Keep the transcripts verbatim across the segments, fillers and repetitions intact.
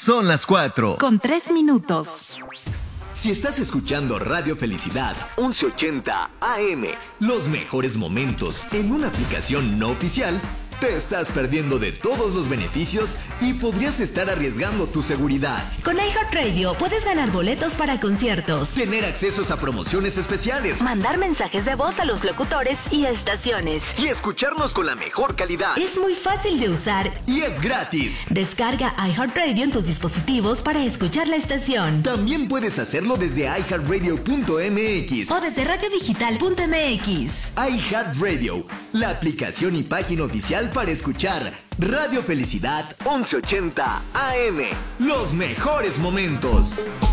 Son las cuatro. Con tres minutos. Si estás escuchando Radio Felicidad once ochenta A M, los mejores momentos en una aplicación no oficial, te estás perdiendo de todos los beneficios y podrías estar arriesgando tu seguridad. Con iHeartRadio puedes ganar boletos para conciertos, tener accesos a promociones especiales, mandar mensajes de voz a los locutores y estaciones, y escucharnos con la mejor calidad. Es muy fácil de usar y es gratis. Descarga iHeartRadio en tus dispositivos para escuchar la estación. También puedes hacerlo desde i heart radio punto m x o desde radio digital punto m x. iHeartRadio, la aplicación y página oficial para escuchar Radio Felicidad once ochenta A M. Los mejores momentos.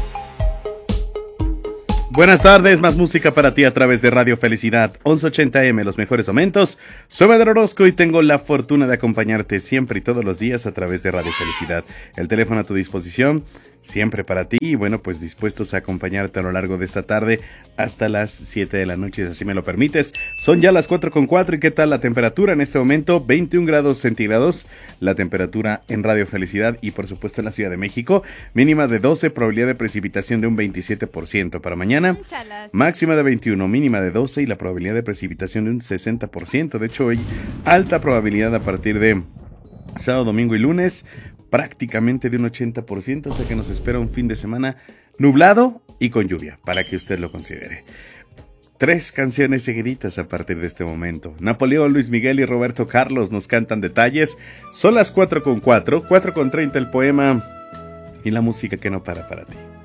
Buenas tardes, más música para ti a través de Radio Felicidad once ochenta A M, los mejores momentos. Soy Pedro Orozco y tengo la fortuna de acompañarte siempre y todos los días a través de Radio Felicidad. El teléfono a tu disposición, siempre para ti, y bueno, pues dispuestos a acompañarte a lo largo de esta tarde hasta las siete de la noche, si así me lo permites. Son ya las cuatro con cuatro, ¿y qué tal la temperatura en este momento? veintiún grados centígrados, la temperatura en Radio Felicidad y por supuesto en la Ciudad de México, mínima de doce, probabilidad de precipitación de un veintisiete por ciento para mañana. Máxima de veintiuno, mínima de doce y la probabilidad de precipitación de un sesenta por ciento. De hecho, hoy alta probabilidad a partir de sábado, domingo y lunes, prácticamente de un ochenta por ciento, o sea que nos espera un fin de semana nublado y con lluvia, para que usted lo considere. Tres canciones seguiditas a partir de este momento. Napoleón, Luis Miguel y Roberto Carlos nos cantan detalles. Son las cuatro con cuatro, cuatro con treinta el poema y la música que no para para ti.